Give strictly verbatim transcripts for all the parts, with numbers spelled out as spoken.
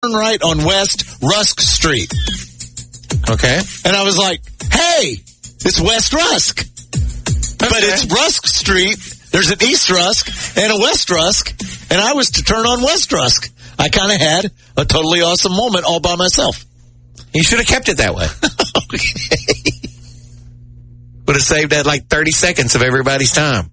turn right on West Rusk Street. Okay. And I was like, hey, it's West Rusk. Okay. But it's Rusk Street. There's an East Rusk and a West Rusk. And I was to turn on West Rusk. I kind of had a totally awesome moment all by myself. You should have kept it that way. Okay. Would have saved that like thirty seconds of everybody's time.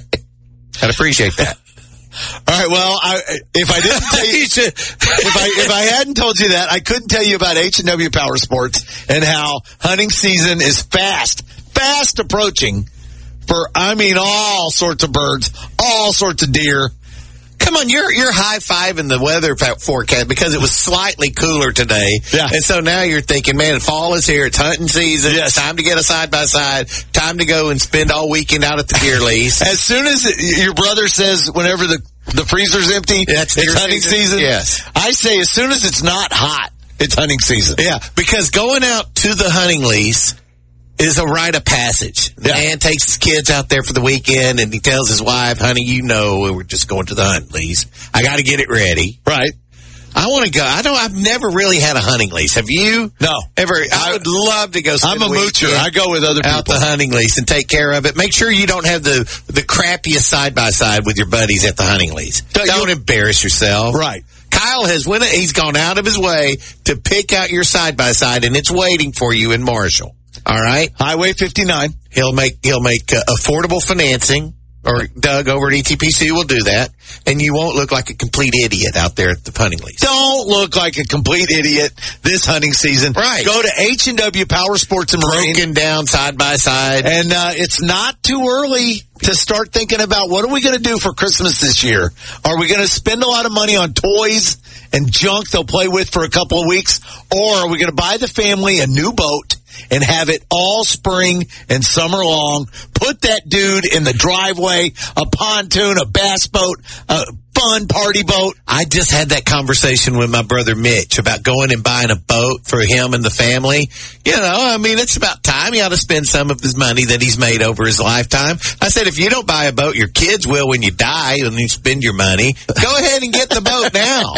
I'd appreciate that. All right, well, I, if I didn't tell you, if I if I hadn't told you that, I couldn't tell you about H and W Power Sports and how hunting season is fast, fast approaching for, I mean, all sorts of birds, all sorts of deer. Come on, you're you're high-fiving the weather forecast because it was slightly cooler today. Yeah. And so now you're thinking, man, fall is here. It's hunting season. Yes. It's time to get a side-by-side. Time to go and spend all weekend out at the deer lease. As soon as it, your brother says whenever the, the freezer's empty, That's it's hunting season. season. Yes. I say as soon as it's not hot, it's hunting season. Yeah, because going out to the hunting lease is a rite of passage. The Yeah. man takes his kids out there for the weekend, and he tells his wife, honey, you know we're just going to the hunting lease. I got to get it ready. Right. I want to go. I don't. I've never really had a hunting lease. Have you? No. Ever? I, I would love to go spend I'm a moocher. I go with other people. Out the hunting lease and take care of it. Make sure you don't have the, the crappiest side-by-side with your buddies at the hunting lease. Don't, don't embarrass yourself. Right. Kyle has went. He's gone out of his way to pick out your side-by-side, and it's waiting for you in Marshall. All right? Highway fifty-nine. He'll make he'll make uh, affordable financing, or Doug over at E T P C will do that, and you won't look like a complete idiot out there at the hunting lease. Don't look like a complete idiot this hunting season. Right. Go to H and W Power Sports and Marine. Broken down side by side. And uh, it's not too early to start thinking about what are we going to do for Christmas this year? Are we going to spend a lot of money on toys and junk they'll play with for a couple of weeks? Or are we going to buy the family a new boat and have it all spring and summer long? Put that dude in the driveway, a pontoon, a bass boat, a fun party boat. I just had that conversation with my brother Mitch about going and buying a boat for him and the family. You know, I mean, it's about time he ought to spend some of his money that he's made over his lifetime. I said, if you don't buy a boat, your kids will when you die and you spend your money. Go ahead and get the boat now.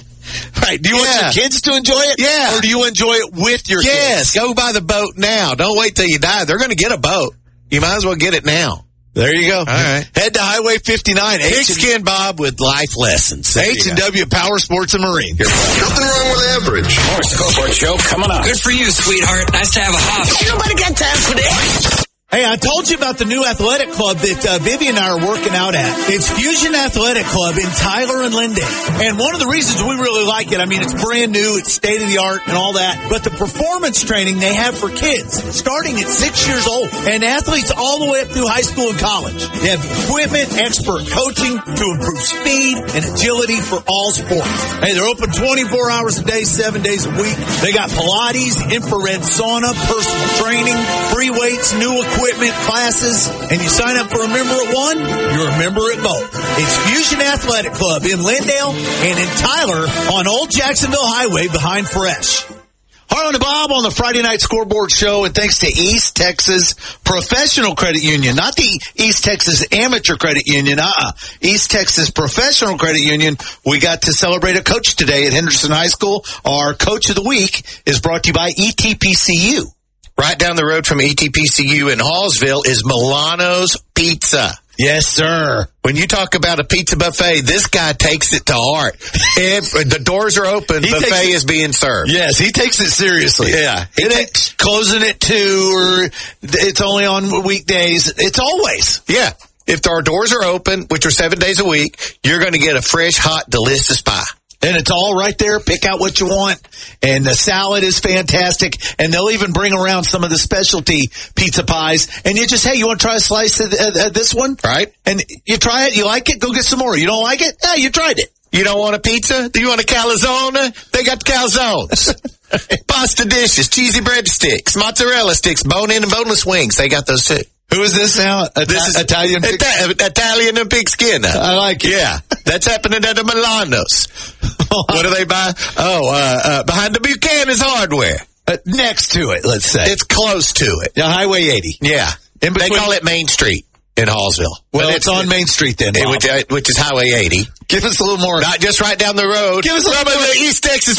Right. Do you Yeah. want your kids to enjoy it? Yeah. Or do you enjoy it with your Yes, kids? go buy the boat now. Don't wait till you die. They're going to get a boat. You might as well get it now. There you go. All right. Head to Highway fifty-nine. Pigskin Bob with life lessons. There H you and go. W Power Sports and Marine. Nothing wrong with average. More Scoreboard Show coming up. Good for you, sweetheart. Nice to have a hobby. Ain't nobody got time for that. Hey, I told you about the new athletic club that uh, Vivi and I are working out at. It's Fusion Athletic Club in Tyler and Linden. And one of the reasons we really like it, I mean, it's brand new, it's state-of-the-art and all that, but the performance training they have for kids, starting at six years old, and athletes all the way up through high school and college. They have equipment, expert coaching to improve speed and agility for all sports. Hey, they're open twenty-four hours a day, seven days a week. They got Pilates, infrared sauna, personal training, free weights, new equipment. Equipment, classes, and you sign up for a member at one, you're a member at both. It's Fusion Athletic Club in Lindale and in Tyler on Old Jacksonville Highway behind Fresh. Harlan and Bob on the Friday Night Scoreboard Show, and thanks to East Texas Professional Credit Union, not the East Texas Amateur Credit Union, uh-uh. East Texas Professional Credit Union. We got to celebrate a coach today at Henderson High School. Our Coach of the Week is brought to you by E T P C U. Right down the road from E T P C U in Hallsville is Milano's Pizza. Yes, sir. When you talk about a pizza buffet, this guy takes it to heart. If the doors are open, He buffet takes it- is being served. Yes, he takes it seriously. Yeah. It ain't closing at two or it's only on weekdays. It's always. Yeah. If our doors are open, which are seven days a week, you're going to get a fresh, hot, delicious pie. And it's all right there. Pick out what you want. And the salad is fantastic. And they'll even bring around some of the specialty pizza pies. And you just, hey, you want to try a slice of uh, this one? Right. And you try it. You like it? Go get some more. You don't like it? Yeah, you tried it. You don't want a pizza? Do you want a calzone? They got calzones. Pasta dishes, cheesy breadsticks, mozzarella sticks, bone-in and boneless wings. They got those too. Who is this now? Ita- This is Italian pig? Ita- Italian and pigskin. I like it. Yeah, that's happening at the Milanos. What do they buy? Oh, uh, uh, behind the Buchanan's Hardware. Uh, next to it, let's say. It's close to it. Yeah, Highway eighty. Yeah, In they between- call it Main Street in Hallsville. Well, But it's on Main Street then, Bob. which, uh, which is Highway eighty. Give us a little more. Not just right down the road. Give us a From little the East Texas